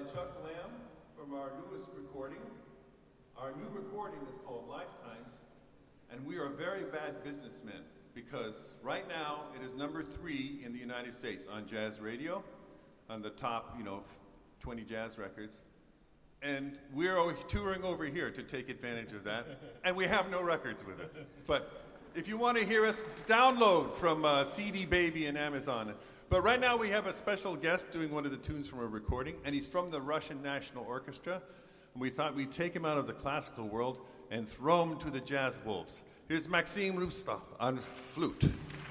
Chuck Lamb from our newest recording. Our new recording is called Lifetimes, and we are very bad businessmen because right now it is number 3 in the United States on jazz radio, on the top, 20 jazz records. And we're touring over here to take advantage of that, and we have no records with us. But if you want to hear us, download from CD Baby and Amazon. But right now we have a special guest doing one of the tunes from a recording, and he's from the Russian National Orchestra. And we thought we'd take him out of the classical world and throw him to the jazz wolves. Here's Maxim Rustov on flute.